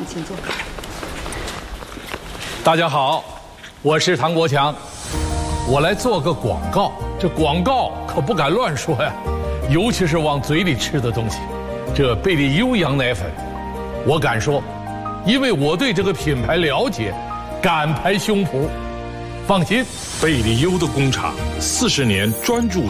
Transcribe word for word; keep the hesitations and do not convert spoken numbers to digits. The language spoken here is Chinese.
请坐。 大家好，我是唐国强，我来做个广告。这广告可不敢乱说呀，尤其是往嘴里吃的东西。这贝利优羊奶粉，我敢说，因为我对这个品牌了解，敢拍胸脯。放心， 贝利优的工厂四十年专注